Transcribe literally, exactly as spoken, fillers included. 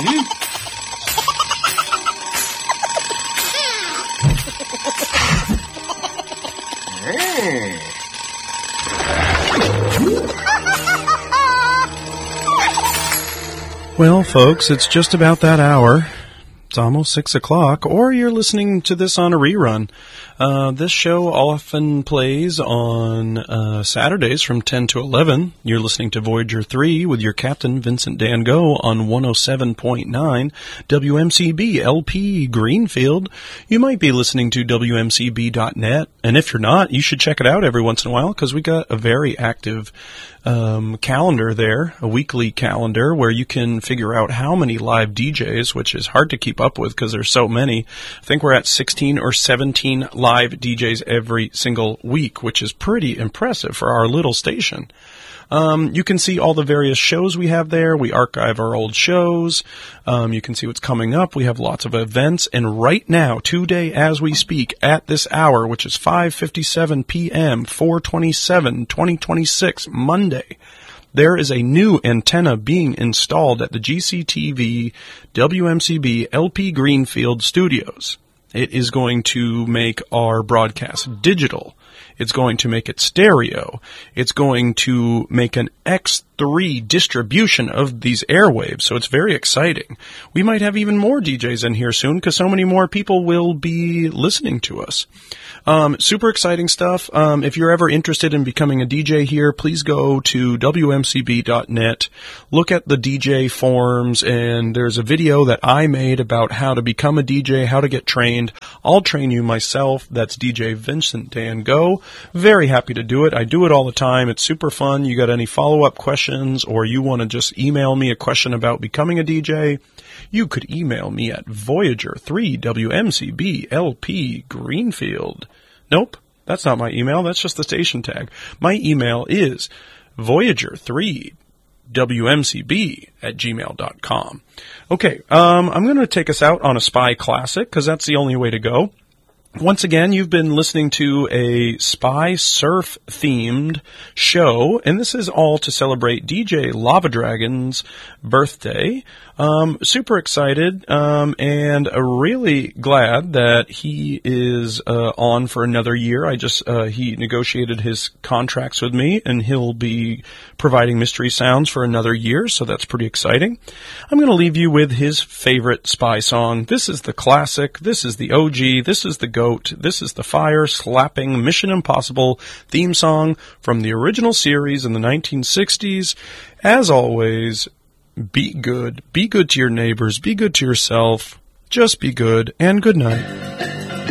Well, folks, it's just about that hour. It's almost six o'clock, or you're listening to this on a rerun. Uh, this show often plays on uh, Saturdays from ten to eleven. You're listening to Voyager three with your captain, Vincent Dan Go, on one oh seven point nine W M C B L P Greenfield. You might be listening to W M C B dot net, and if you're not, you should check it out every once in a while, because we got a very active um, calendar there, a weekly calendar, where you can figure out how many live D Js, which is hard to keep up with because there's so many. I think we're at sixteen or seventeen live D Js every single week, which is pretty impressive for our little station. Um, you can see all the various shows we have there. We archive our old shows. Um, you can see what's coming up. We have lots of events. And right now, today as we speak, at this hour, which is five fifty-seven p.m., four twenty-seven, twenty twenty-six, Monday, there is a new antenna being installed at the G C T V W M C B L P Greenfield studios. It is going to make our broadcast digital. It's going to make it stereo. It's going to make an X three distribution of these airwaves, so it's very exciting. We might have even more D Js in here soon because so many more people will be listening to us. Um, super exciting stuff. Um, if you're ever interested in becoming a D J here, please go to W M C B dot net, look at the D J forums, and there's a video that I made about how to become a D J, how to get trained. I'll train you myself. That's D J Vincent Dan Go. Very happy to do it. I do it all the time. It's super fun. You got any follow-up questions, or you want to just email me a question about becoming a D J, you could email me at Voyager three W M C B L P Greenfield. Nope, that's not my email. That's just the station tag. My email is Voyager three W M C B at gmail dot com. Okay, um, I'm going to take us out on a spy classic because that's the only way to go. Once again, you've been listening to a spy surf themed show, and this is all to celebrate D J Lava Dragon's birthday. Um, super excited, um, and uh, really glad that he is uh, on for another year. I just uh, he negotiated his contracts with me, and he'll be providing mystery sounds for another year, so that's pretty exciting. I'm going to leave you with his favorite spy song. This is the classic. This is the O G. This is the GOAT. This is the fire-slapping Mission Impossible theme song from the original series in the nineteen sixties. As always, be good. Be good to your neighbors. Be good to yourself. Just be good, and good night.